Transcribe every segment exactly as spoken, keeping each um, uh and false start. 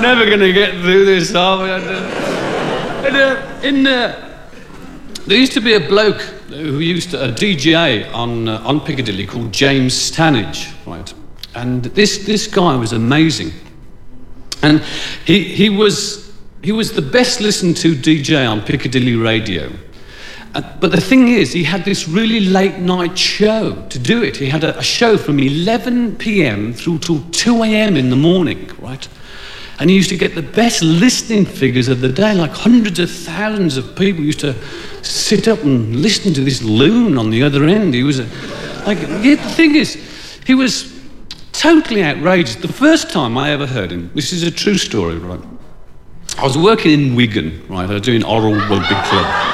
never going to get through this, are we? And, uh, in, uh, there used to be a bloke who used to, a D J on, uh, on Piccadilly called James Stanage, right? And this, this guy was amazing. And he, he, was, he was the best listened to D J on Piccadilly radio. Uh, but the thing is, he had this really late night show to do it. He had a, a show from eleven p.m. through till two a.m. in the morning, right? And he used to get the best listening figures of the day, like hundreds of thousands of people used to sit up and listen to this loon on the other end. He was a, like, yeah, the thing is, he was totally outrageous. The first time I ever heard him, this is a true story, right? I was working in Wigan, right? I was doing Oral Rugby Club.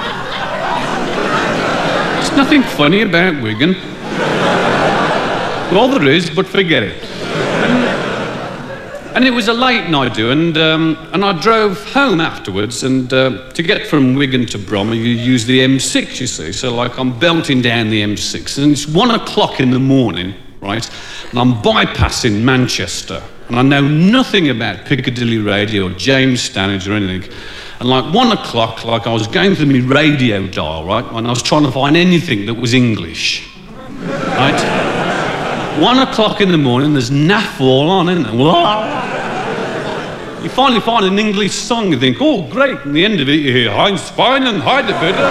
There's nothing funny about Wigan. Well, there is, but forget it. And, and it was a late night do, and um, and I drove home afterwards, and uh, to get from Wigan to Bromley, you use the M six, you see. So, like, I'm belting down the M six, and it's one o'clock in the morning, right? And I'm bypassing Manchester, and I know nothing about Piccadilly Radio or James Stanage or anything. And like one o'clock, like I was going through my radio dial, right, and I was trying to find anything that was English, right? One o'clock in the morning, there's naff all on, isn't there? You finally find an English song, you think, oh, great, and the end of it, you hear Heinz Fine and Heidelberger.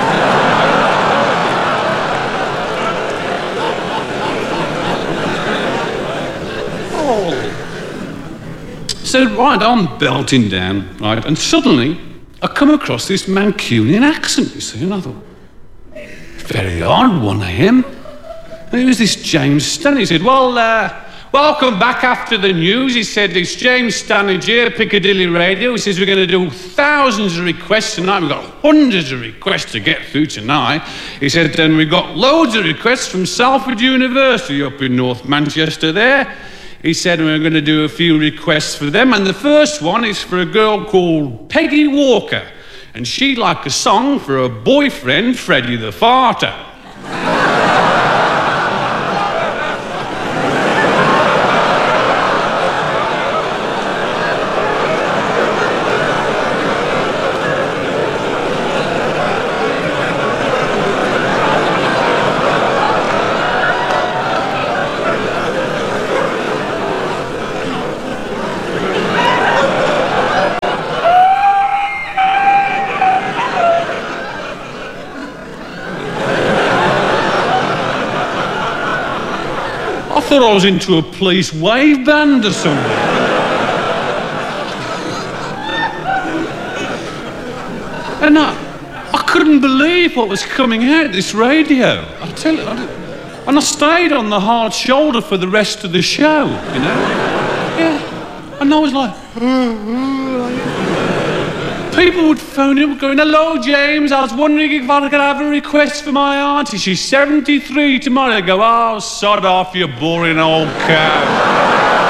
Oh. So, right, I'm belting down, right, and suddenly, I come across this Mancunian accent, you see, and I thought, very odd, one a.m. And it was this James Stanage. He said, well, uh, welcome back after the news. He said, it's James Stanage here, Piccadilly Radio. He says, we're going to do thousands of requests tonight. We've got hundreds of requests to get through tonight. He said, and we've got loads of requests from Salford University up in North Manchester there. He said, we're going to do a few requests for them, and the first one is for a girl called Peggy Walker, and she'd like a song for her boyfriend, Freddie the Farter. I thought I was into a police wave band or something. And I, I couldn't believe what was coming out this radio. I tell you, I, and I stayed on the hard shoulder for the rest of the show, you know? Yeah. And I was like, people would phone in going, hello, James, I was wondering if I could have a request for my auntie. She's seventy-three tomorrow. They go, oh, sod off, you boring old cow.